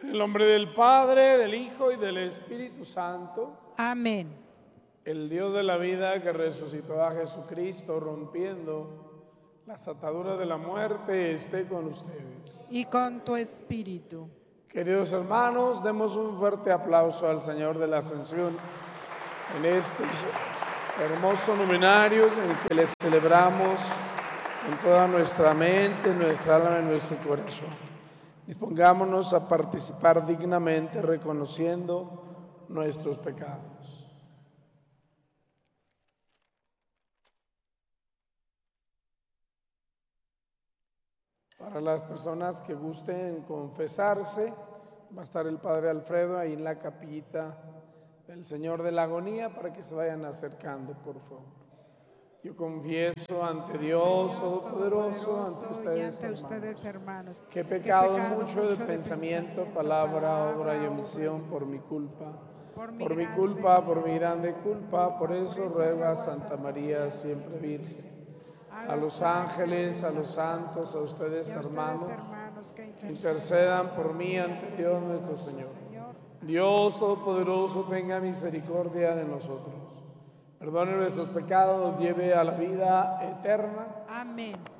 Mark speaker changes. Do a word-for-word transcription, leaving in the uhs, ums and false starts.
Speaker 1: En el nombre del Padre, del Hijo y del Espíritu Santo.
Speaker 2: Amén.
Speaker 1: El Dios de la vida que resucitó a Jesucristo rompiendo las ataduras de la muerte esté con ustedes.
Speaker 2: Y con tu espíritu.
Speaker 1: Queridos hermanos, demos un fuerte aplauso al Señor de la Ascensión en este hermoso novenario en el que le celebramos con toda nuestra mente, nuestra alma y nuestro corazón. Dispongámonos a participar dignamente reconociendo nuestros pecados. Para las personas que gusten confesarse, va a estar el Padre Alfredo ahí en la capillita del Señor de la Agonía para que se vayan acercando, por favor. Yo confieso ante Dios Todopoderoso, ante ustedes,
Speaker 2: ante ustedes
Speaker 1: hermanos,
Speaker 2: hermanos,
Speaker 1: que he pecado
Speaker 2: que he pecado
Speaker 1: mucho de pensamiento, palabra, obra y omisión por mi culpa. Por mi, por mi culpa, por mi grande culpa, por eso ruego a Santa María, siempre Virgen, a los ángeles, a los santos, a ustedes, hermanos, que intercedan por mí ante Dios nuestro Señor. Dios Todopoderoso, tenga misericordia de nosotros. Perdone nuestros pecados, nos lleve a la vida eterna.
Speaker 2: Amén.